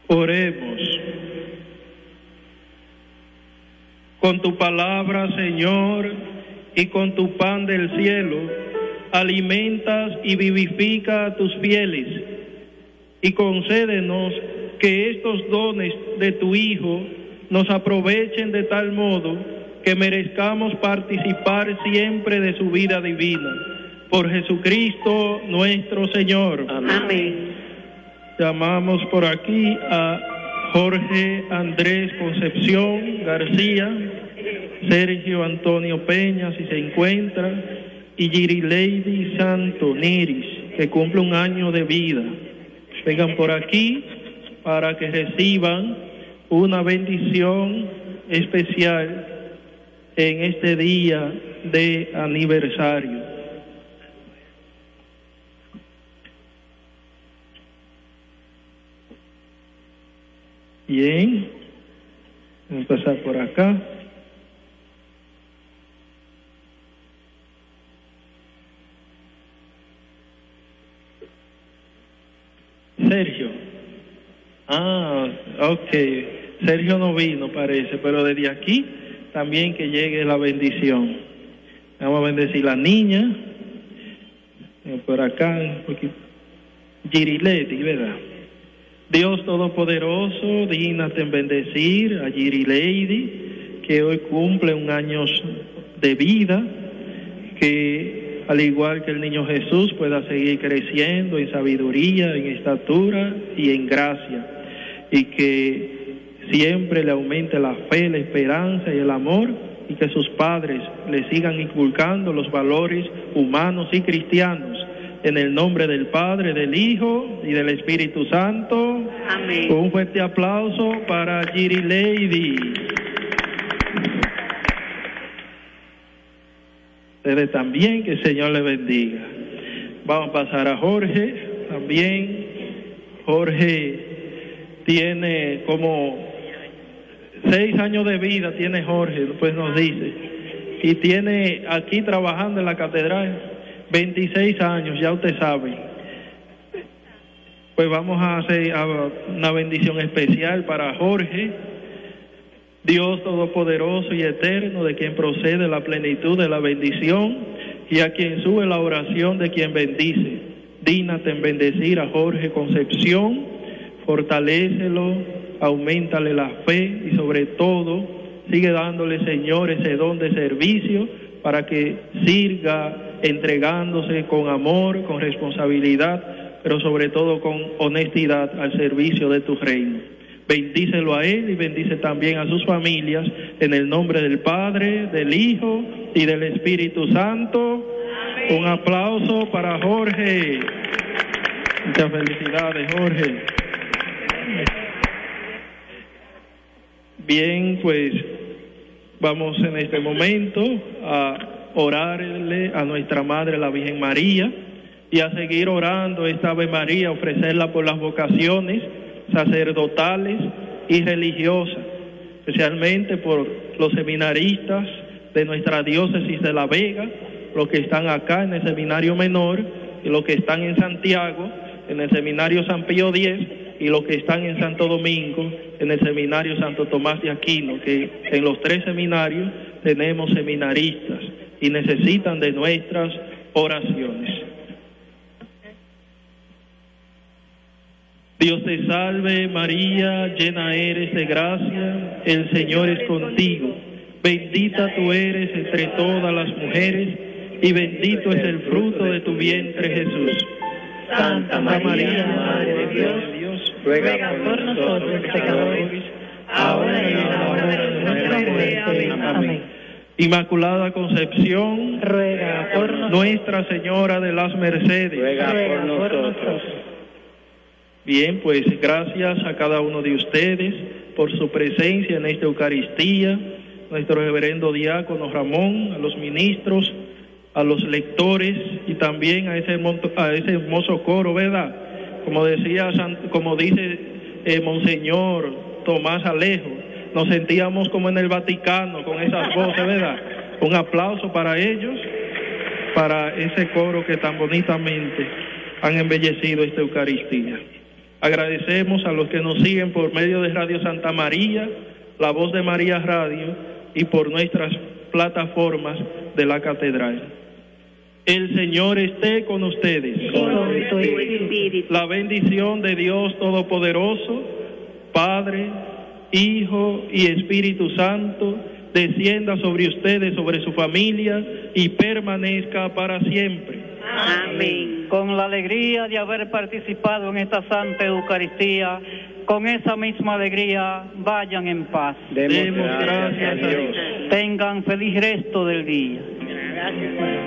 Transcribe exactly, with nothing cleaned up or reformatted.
Oremos. Con tu palabra, Señor, y con tu pan del cielo, alimentas y vivifica a tus fieles, y concédenos que estos dones de tu Hijo nos aprovechen de tal modo que merezcamos participar siempre de su vida divina. Por Jesucristo nuestro Señor. Amén. Amén. Llamamos por aquí a Jorge Andrés Concepción García, Sergio Antonio Peña, si se encuentra, y Yirileidi Santo Niris, que cumple un año de vida. Vengan por aquí para que reciban una bendición especial en este día de aniversario. Bien, vamos a pasar por acá. Sergio. Ah, ok. Sergio no vino, parece, pero desde aquí también que llegue la bendición. Vamos a bendecir a la niña. Por acá, un poquito. Girileti, ¿verdad? Dios Todopoderoso, dígnate en bendecir a Yirileidi, que hoy cumple un año de vida, que al igual que el niño Jesús pueda seguir creciendo en sabiduría, en estatura y en gracia, y que siempre le aumente la fe, la esperanza y el amor, y que sus padres le sigan inculcando los valores humanos y cristianos. En el nombre del Padre, del Hijo y del Espíritu Santo. Amén. Un fuerte aplauso para Yirileidi. Ustedes también, que el Señor le bendiga. Vamos a pasar a Jorge también. Jorge tiene como seis años de vida, tiene Jorge, después nos dice. Y tiene aquí trabajando en la catedral veintiséis años, ya usted sabe. Pues vamos a hacer una bendición especial para Jorge. Dios Todopoderoso y Eterno, de quien procede la plenitud de la bendición, y a quien sube la oración de quien bendice. Dígnate en bendecir a Jorge Concepción, fortalécelo, auméntale la fe y sobre todo sigue dándole, Señor, ese don de servicio para que sirva entregándose con amor, con responsabilidad, pero sobre todo con honestidad al servicio de tu reino. Bendícelo a él y bendice también a sus familias, en el nombre del Padre, del Hijo y del Espíritu Santo. Amén. Un aplauso para Jorge. Muchas felicidades, Jorge. Bien, pues vamos en este momento a orarle a nuestra Madre, la Virgen María, y a seguir orando esta Ave María, ofrecerla por las vocaciones sacerdotales y religiosas, especialmente por los seminaristas de nuestra diócesis de La Vega, los que están acá en el seminario menor, y los que están en Santiago, en el seminario San Pío X, y los que están en Santo Domingo, en el seminario Santo Tomás de Aquino, que en los tres seminarios tenemos seminaristas y necesitan de nuestras oraciones. Dios te salve María, llena eres de gracia, el Señor es contigo, bendita tú eres entre todas las mujeres, y bendito es el fruto de tu vientre Jesús. Santa María, Madre de Dios, ruega por nosotros pecadores, ahora y en la hora de nuestra muerte. Amén. Inmaculada Concepción, ruega por nosotros. Nuestra Señora de las Mercedes, ruega por nosotros. Bien, pues gracias a cada uno de ustedes por su presencia en esta Eucaristía, nuestro reverendo diácono Ramón, a los ministros, a los lectores y también a ese hermoso, a ese hermoso coro, ¿verdad? Como decía, como dice eh, Monseñor Tomás Alejo, nos sentíamos como en el Vaticano con esas voces, ¿verdad? Un aplauso para ellos, para ese coro que tan bonitamente han embellecido esta Eucaristía. Agradecemos a los que nos siguen por medio de Radio Santa María, La Voz de María Radio y por nuestras plataformas de la Catedral. El Señor esté con ustedes. Con tu espíritu. La bendición de Dios Todopoderoso, Padre, Hijo y Espíritu Santo, descienda sobre ustedes, sobre su familia y permanezca para siempre. Amén. Con la alegría de haber participado en esta Santa Eucaristía, con esa misma alegría, vayan en paz. Demos gracias a Dios. Tengan feliz resto del día. Gracias.